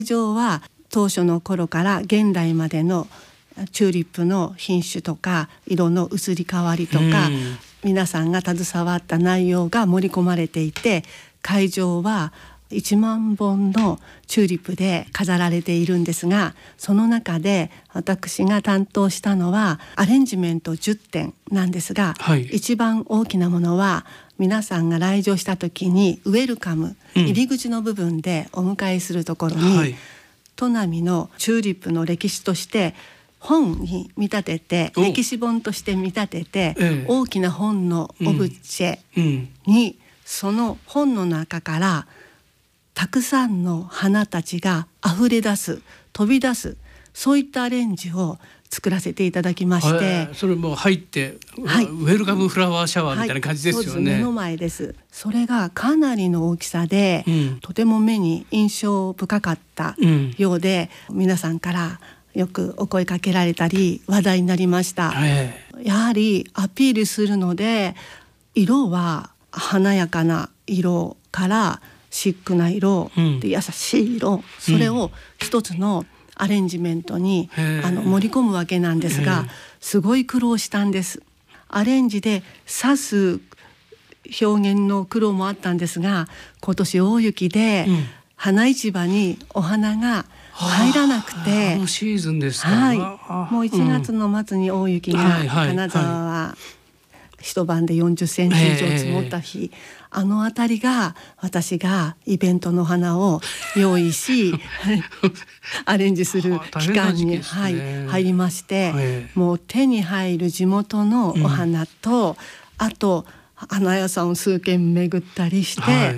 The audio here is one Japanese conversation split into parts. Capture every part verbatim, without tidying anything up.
場は当初の頃から現代までのチューリップの品種とか色の移り変わりとか、うん、皆さんが携わった内容が盛り込まれていて、会場はいちまんぼんのチューリップで飾られているんですが、その中で私が担当したのはアレンジメントじゅってんなんですが、はい、一番大きなものは皆さんが来場した時にウェルカム、うん、入り口の部分でお迎えするところに、はい、砺波のチューリップの歴史として本に見立てて、歴史本として見立てて、ええ、大きな本のオブジェに、うんうん、その本の中からたくさんの花たちが溢れ出す、飛び出す、そういったアレンジを作らせていただきまして、 それも入って、はい、ウェルカムフラワーシャワーみたいな感じですよね。はい、そうです。目の前です。それがかなりの大きさで、うん、とても目に印象深かったようで、うん、皆さんからよくお声かけられたり話題になりました。えー、やはりアピールするので、色は華やかな色からシックな色、うん、で優しい色、それを一つのアレンジメントに、うん、あの盛り込むわけなんですが、すごい苦労したんです。アレンジで刺す表現の苦労もあったんですが、今年大雪で、うん、花市場にお花が入らなくて、 あのシーズンですか。 はい、もういちがつの末に大雪が、うん、金沢は一晩でよんじゅっセンチ以上積もった日、えー、あのあたりが私がイベントの花を用意しアレンジする期間に、ね、はい、入りまして、えー、もう手に入る地元のお花と、うん、あと花屋さんを数軒巡ったりして、はい、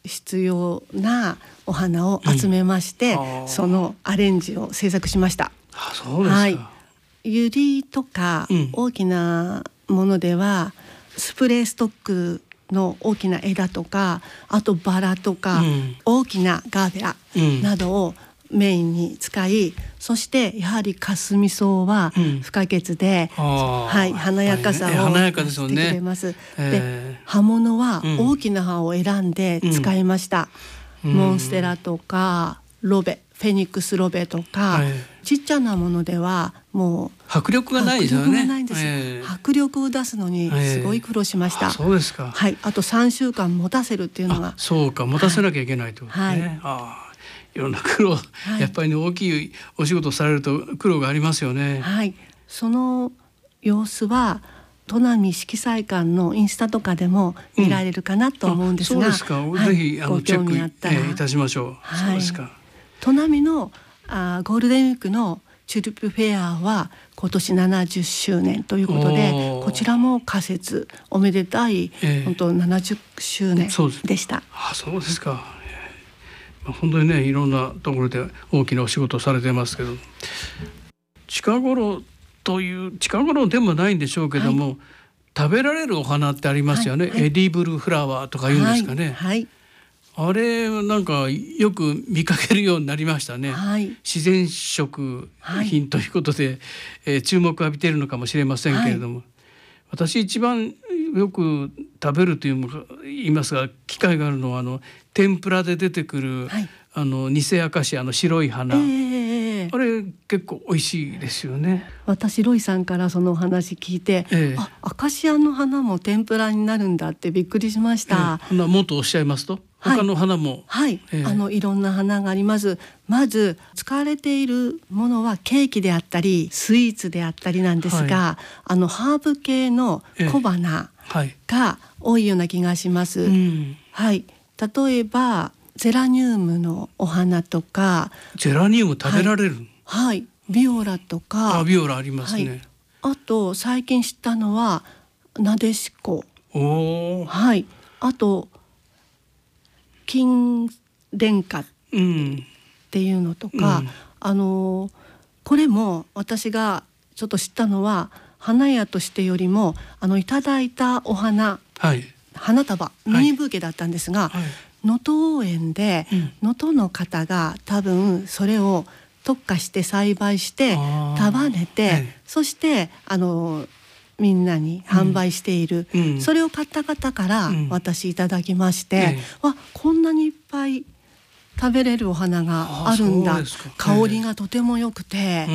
必要なお花を集めまして、うん、そのアレンジを制作しました。 あ、そうですか。はい、 ユリとか大きなものでは、うん、スプレーストックの大きな枝とか、あとバラとか、うん、大きなガーベラなどをメインに使い、うん、そしてやはりかすみ草は不可欠で、うん、はい、華やかさを出してくれます。で、葉物は大きな葉を選んで使いました。うん、モンステラとかロベ、フェニックスロベとか、はい、ちっちゃなものではもう迫力がないですよね。 迫力がないんです、えー、迫力を出すのにすごい苦労しました。 えー、あ、そうですか。 はい、あとさんしゅうかん持たせるっていうのが、 そうか、持たせなきゃいけないと、ね、はい、あ、いろんな苦労、はい、やっぱりね、大きいお仕事されると苦労がありますよね。 はい、その様子は砺波色彩館のインスタとかでも見られるかなと思うんですが、 うん、そうですか、はい、ぜひあのチェック、えー、いたしましょう。はい、そうですか。 砺波のあゴールデンウィークのチューリップフェアは今年ななじゅっしゅうねんということで、こちらも仮設おめでたい、えー、本当ななじゅっしゅうねんでした。 あ、そうですか。えー、本当にね、いろんなところで大きなお仕事をされてますけど、近頃という近頃でもないんでしょうけども、はい、食べられるお花ってありますよね。はいはい、エディブルフラワーとか言うんですかね。はいはい、あれなんかよく見かけるようになりましたね。はい、自然食品ということで、はい、えー、注目を浴びているのかもしれませんけれども、はい、私一番よく食べるというのか言いますが、機会があるのはあの天ぷらで出てくる、はい、あの偽アカシアの白い花、えー、あれ結構美味しいですよね。 私ロイさんからそのお話聞いて、えー、あ、アカシアの花も天ぷらになるんだってびっくりしました。 えー、もっとおっしゃいますと、他の花も、 はい、はい、えー、あのいろんな花があります。まず使われているものはケーキであったりスイーツであったりなんですが、はい、あのハーブ系の小花が多いような気がします。えー、うん、はい、例えばゼラニウムのお花とか。 ゼラニウム食べられる？ はい、はい、ビオラとか。 あ、ビオラありますね。 はい、あと最近知ったのはナデシコ。お、はい、あと金蓮花っていうのとか、うん、あのこれも私がちょっと知ったのは花屋としてよりもあのいただいたお花、はい、花束ミニブーケだったんですが、能登、はい、園で能登、うん、の方が多分それを特化して栽培して束ねて、はい、そしてあのみんなに販売している、うん、それを買った方から私いただきまして、うん、わ、こんなにいっぱい食べれるお花があるんだ、香りがとても良くて、うん、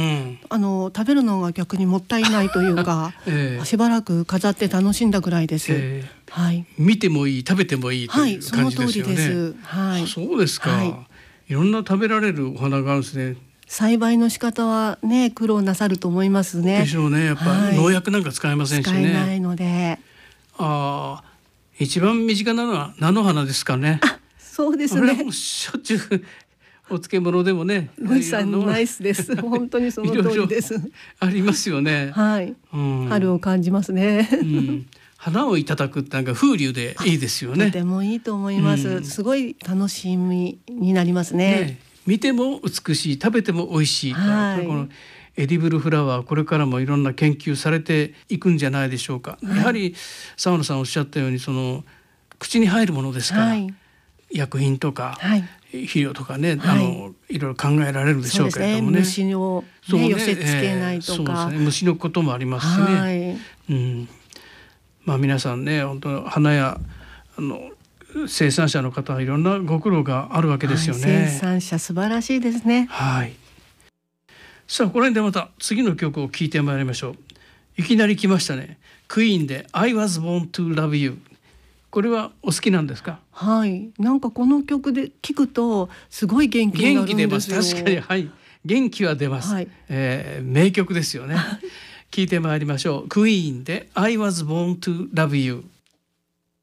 あの食べるのが逆にもったいないというか、えー、しばらく飾って楽しんだぐらいです、えーはい、 見てもいい食べてもいいという感じですよね。はい、その通りです、はい、そうですか、はい、いろんな食べられるお花があるんですね。 栽培の仕方はね苦労なさると思いますね。 でしょうね。やっぱ農薬なんか使えませんしね、 使えないので。 あ、一番身近なのは菜の花ですかね。 あ、そうですね。 もうしょっちゅうお漬物でもね、 ロイさんナイスです。本当にその通りです。 ありますよね。 はい、うん、春を感じますね、うん、 花をいただくってなんか風流でいいですよね。 とてもいいと思います、うん、すごい楽しみになりますね。 ね、見ても美しい、食べても美味しい、はい、このエディブルフラワー、これからもいろんな研究されていくんじゃないでしょうか、はい、やはり澤野さんおっしゃったようにその口に入るものですから、はい、薬品とか、はい、肥料とかね、はい、あのいろいろ考えられるでしょうけれどもね、 虫を、ねね、寄せつけないとか、えー、そうですね、 虫のこともありますしね、はい、うん、まあ、皆さんね本当花やあの生産者の方はいろんなご苦労があるわけですよね、 はい、生産者素晴らしいですね。 はい。さあこれでまた次の曲を聴いてまいりましょう。いきなり来ましたね。クイーンで I was born to love you。 これはお好きなんですか？ はい、なんかこの曲で聞くとすごい元気になるんですよ。 元気出ます。確かに、はい、元気は出ます、はい、えー、名曲ですよね。聴いてまいりましょう。クイーンで I was born to love you。